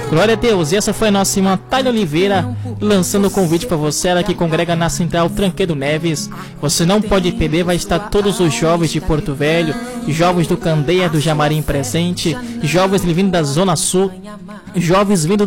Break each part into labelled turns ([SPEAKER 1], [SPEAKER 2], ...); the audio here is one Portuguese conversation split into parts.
[SPEAKER 1] Glória a Deus. E essa foi a nossa irmã Thalia Oliveira lançando o convite para você, ela que congrega na Central Tranquedo Neves. Você não pode perder, vai estar todos os jovens de Porto Velho, jovens do Candeia, do Jamarim presente, jovens vindo da Zona Sul, jovens vindo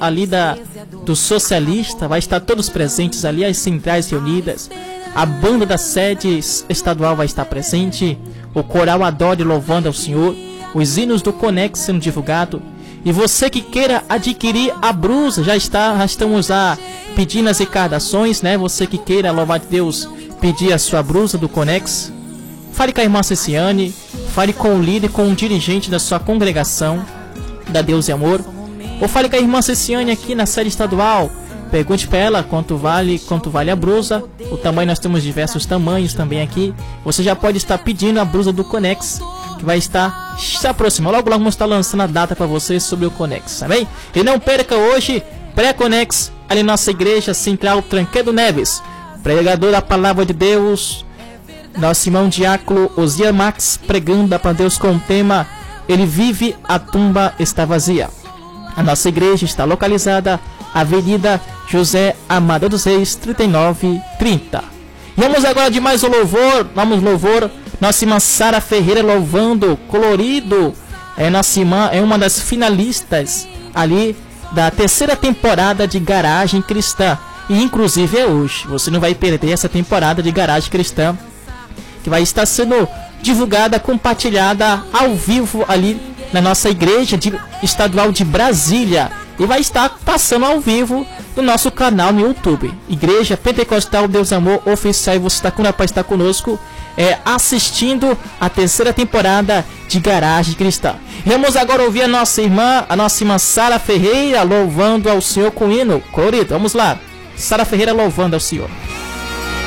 [SPEAKER 1] do Socialista, vai estar todos presentes ali, as centrais reunidas. A banda da sede estadual vai estar presente, o coral Adore louvando ao Senhor, os hinos do Conex sendo divulgado. E você que queira adquirir a blusa, já estamos pedindo as encarnações, né? Você que queira, louvar de Deus, pedir a sua blusa do Conex, fale com a irmã Ceciane, fale com o líder, com o dirigente da sua congregação, da Deus e Amor, ou fale com a irmã Ceciane aqui na sede estadual. Pergunte para ela quanto vale a blusa, o tamanho, nós temos diversos tamanhos também aqui. Você já pode estar pedindo a blusa do Conex, que vai estar se aproximando. Logo vamos estar lançando a data para vocês sobre o Conex, tá bem? E não perca hoje, pré-Conex, ali na nossa igreja Central Tranquedo Neves. Pregador da Palavra de Deus, nosso irmão diácono Osias Max, pregando para Deus com o tema Ele vive, a tumba está vazia. A nossa igreja está localizada Avenida José Amado dos Reis, 3930. E vamos agora de mais um louvor. Vamos louvor. Nossa irmã Sara Ferreira louvando, colorido. Nossa irmã é uma das finalistas ali da terceira temporada de Garagem Cristã. E inclusive é hoje. Você não vai perder essa temporada de Garagem Cristã, que vai estar sendo divulgada, compartilhada ao vivo ali na nossa igreja estadual de Brasília. E vai estar passando ao vivo no nosso canal no YouTube, Igreja Pentecostal Deus Amor Oficial. E você está para estar conosco assistindo a terceira temporada de Garagem Cristã. Vamos agora ouvir a nossa irmã Sara Ferreira louvando ao Senhor com hino colorido. Vamos lá, Sara Ferreira louvando ao Senhor.